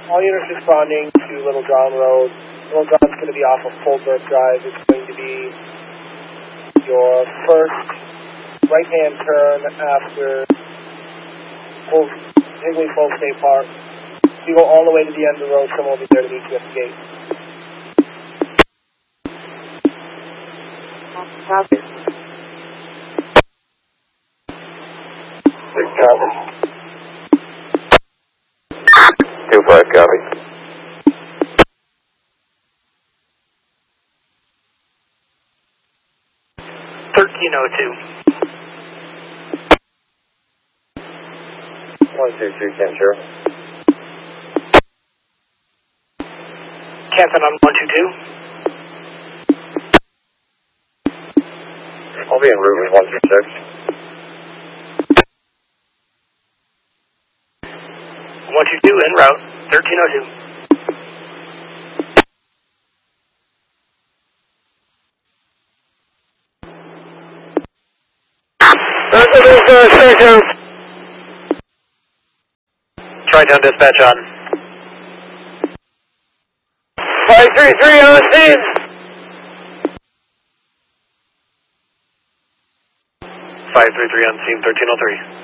All units responding to Little John Road. Little John's going to be off of Fulbrook Drive. It's going to be your first right-hand turn after Higley Full State Park. You go all the way to the end of the road, someone will be there to meet you at the gate. Copy. Big copy. 2-5 copy. $13.02. 123 Cancer. Canton on 122. I'll be en route with 136. 122 en route. 1302. Station. Tri-Town dispatch on. 533 on the scene. 533 on scene, 1303.